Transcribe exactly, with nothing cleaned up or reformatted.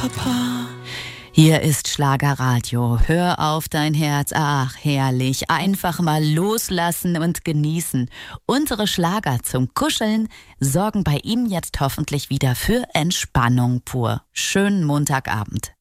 Papa. Hier ist Schlagerradio. Hör auf dein Herz. Ach, herrlich. Einfach mal loslassen und genießen. Unsere Schlager zum Kuscheln sorgen bei Ihnen jetzt hoffentlich wieder für Entspannung pur. Schönen Montagabend.